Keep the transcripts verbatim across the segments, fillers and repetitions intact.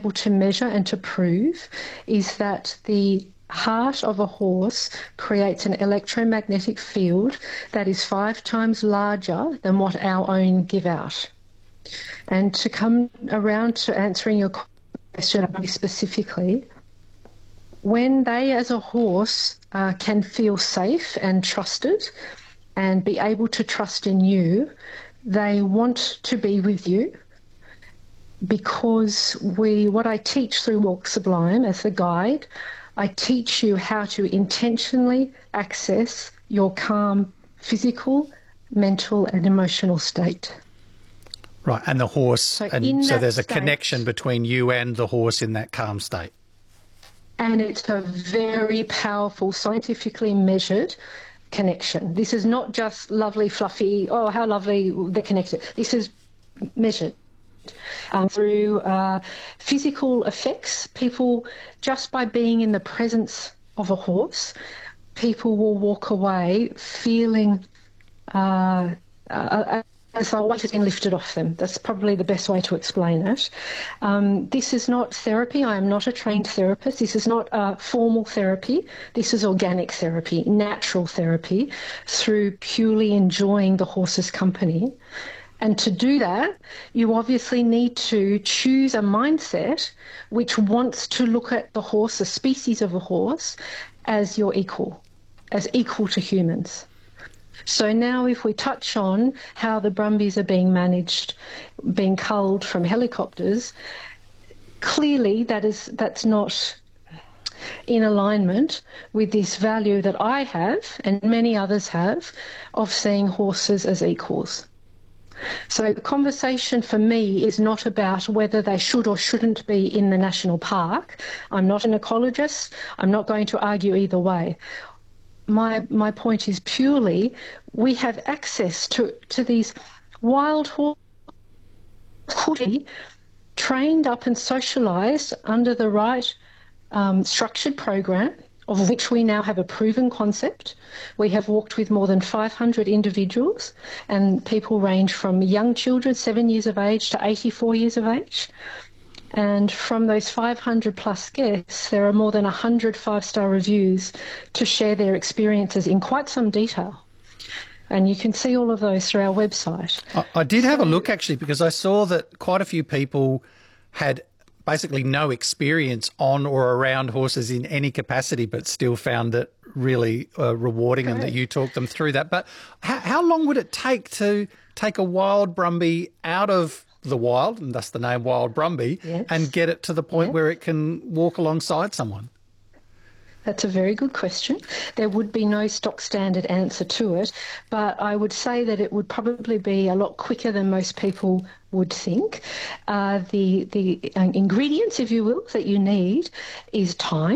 able to measure and to prove is that the heart of a horse creates an electromagnetic field that is five times larger than what our own give out. And to come around to answering your question specifically, when they as a horse uh, can feel safe and trusted and be able to trust in you, they want to be with you, because we, what I teach through Walk Sublime as the guide, I teach you how to intentionally access your calm physical, mental and emotional state. Right, and the horse, So and so there's a state, connection between you and the horse in that calm state. And it's a very powerful, scientifically measured connection. This is not just lovely, fluffy, oh, how lovely, they're connected. This is measured. Um, through uh, physical effects, people, just by being in the presence of a horse, people will walk away feeling uh, uh, as though a weight has been lifted off them. That's probably the best way to explain it. Um, this is not therapy. I am not a trained therapist. This is not uh, formal therapy. This is organic therapy, natural therapy, through purely enjoying the horse's company. And to do that, you obviously need to choose a mindset which wants to look at the horse, the species of a horse, as your equal, as equal to humans. So now if we touch on how the brumbies are being managed, being culled from helicopters, clearly that is that's not in alignment with this value that I have and many others have of seeing horses as equals. So the conversation for me is not about whether they should or shouldn't be in the national park. I'm not an ecologist. I'm not going to argue either way. My my point is purely we have access to, to these wild horses trained up and socialised under the right um, structured program, of which we now have a proven concept. We have walked with more than five hundred individuals, and people range from young children, seven years of age, to eighty-four years of age. And from those five hundred plus guests, there are more than one hundred five-star reviews to share their experiences in quite some detail. And you can see all of those through our website. I, I did have a look, actually, because I saw that quite a few people had basically no experience on or around horses in any capacity, but still found it really uh, rewarding. Correct. And that you talked them through that. But how, how long would it take to take a wild Brumby out of the wild, and thus the name Wild Brumby, yes, and get it to the point yes. where it can walk alongside someone? That's a very good question. There would be no stock standard answer to it, but I would say that it would probably be a lot quicker than most people would think. Uh, the the uh, ingredients, if you will, that you need is time,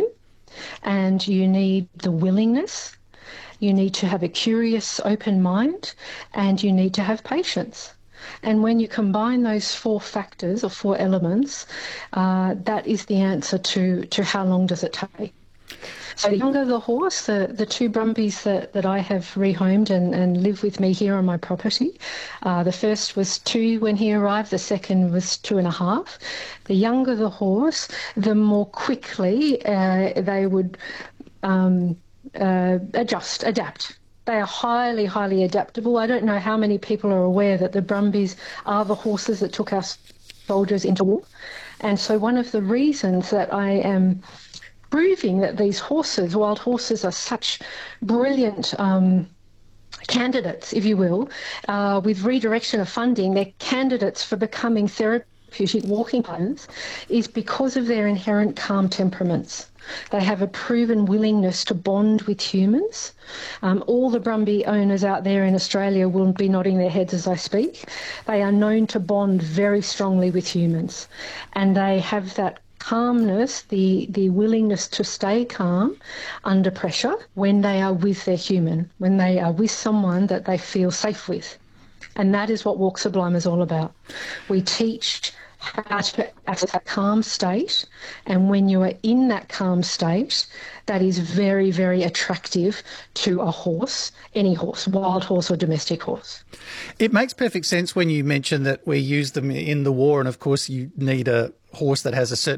and you need the willingness. You need to have a curious, open mind, and you need to have patience. And when you combine those four factors or four elements, uh, that is the answer to, to how long does it take. So the younger the horse, the, the two Brumbies that, that I have rehomed and, and live with me here on my property, uh, the first was two when he arrived, the second was two and a half. The younger the horse, the more quickly uh, they would um, uh, adjust, adapt. They are highly, highly adaptable. I don't know how many people are aware that the Brumbies are the horses that took our soldiers into war. And so one of the reasons that I am proving that these horses, wild horses, are such brilliant um, candidates, if you will, uh, with redirection of funding, they're candidates for becoming therapeutic walking partners, is because of their inherent calm temperaments. They have a proven willingness to bond with humans. Um, all the Brumby owners out there in Australia will be nodding their heads as I speak. They are known to bond very strongly with humans, and they have that calmness, the, the willingness to stay calm under pressure when they are with their human, when they are with someone that they feel safe with. And that is what Walk Sublime is all about. We teach how to access that calm state, and when you are in that calm state, that is very, very attractive to a horse, any horse, wild horse or domestic horse. It makes perfect sense when you mention that we use them in the war, and of course you need a horse that has a certain